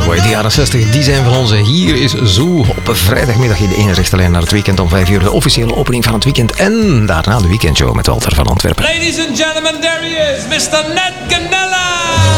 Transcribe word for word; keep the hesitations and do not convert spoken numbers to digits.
uit de jaren zestig, die zijn van onze. Hier is Zoo op een vrijdagmiddag in de ene rechte lijn naar het weekend om vijf uur. De officiële opening van het weekend en daarna de weekendshow met Walter van Antwerpen. Ladies and gentlemen, there he is, mister Ned Ganella!